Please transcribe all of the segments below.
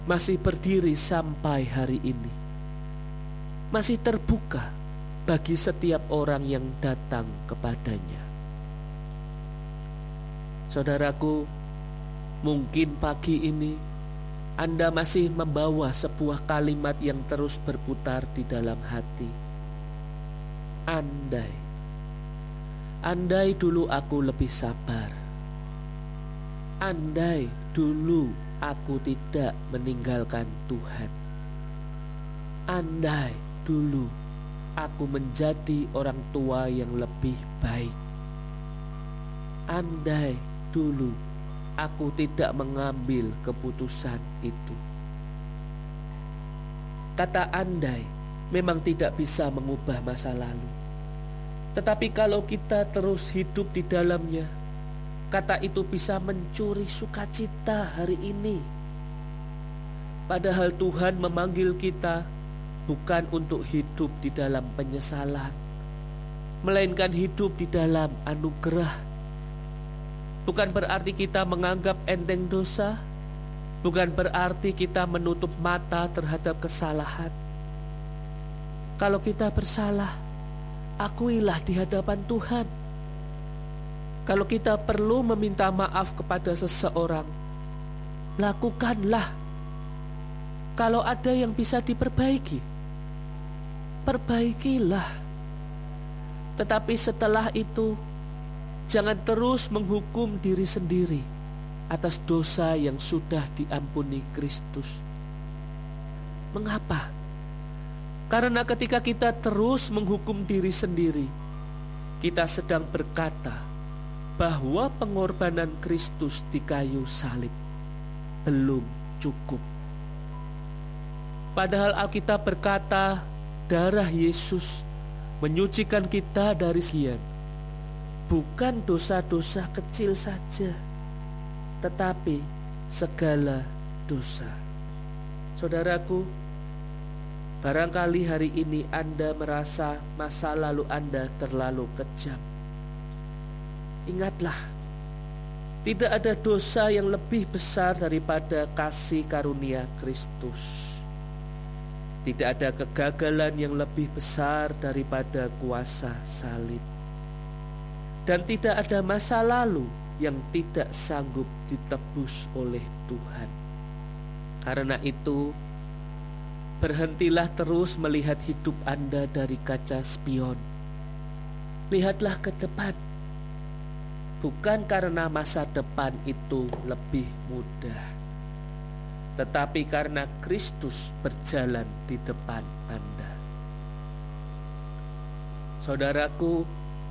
masih berdiri sampai hari ini, masih terbuka bagi setiap orang yang datang kepadanya. Saudaraku, mungkin pagi ini Anda masih membawa sebuah kalimat yang terus berputar di dalam hati. Andai dulu aku lebih sabar. Andai dulu aku tidak meninggalkan Tuhan. Andai dulu aku menjadi orang tua yang lebih baik. Andai dulu aku tidak mengambil keputusan itu. Kata andai memang tidak bisa mengubah masa lalu. Tetapi kalau kita terus hidup di dalamnya, kata itu bisa mencuri sukacita hari ini. Padahal Tuhan memanggil kita bukan untuk hidup di dalam penyesalan, melainkan hidup di dalam anugerah. Bukan berarti kita menganggap enteng dosa, bukan berarti kita menutup mata terhadap kesalahan. Kalau kita bersalah, akuilah di hadapan Tuhan. Kalau kita perlu meminta maaf kepada seseorang, lakukanlah. Kalau ada yang bisa diperbaiki, perbaikilah. Tetapi setelah itu, jangan terus menghukum diri sendiri atas dosa yang sudah diampuni Kristus. Mengapa? Karena ketika kita terus menghukum diri sendiri, kita sedang berkata bahwa pengorbanan Kristus di kayu salib belum cukup. Padahal Alkitab berkata, darah Yesus menyucikan kita dari sekian, bukan dosa-dosa kecil saja, tetapi segala dosa. Saudaraku, barangkali hari ini Anda merasa masa lalu Anda terlalu kejam. Ingatlah, tidak ada dosa yang lebih besar daripada kasih karunia Kristus. Tidak ada kegagalan yang lebih besar daripada kuasa salib. Dan tidak ada masa lalu yang tidak sanggup ditebus oleh Tuhan. Karena itu, berhentilah terus melihat hidup Anda dari kaca spion. Lihatlah ke depan. Bukan karena masa depan itu lebih mudah, tetapi karena Kristus berjalan di depan Anda. Saudaraku,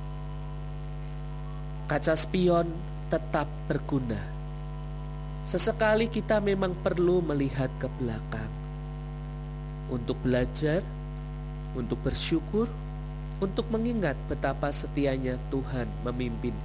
kaca spion tetap berguna. Sesekali kita memang perlu melihat ke belakang untuk belajar, untuk bersyukur, untuk mengingat betapa setianya Tuhan memimpin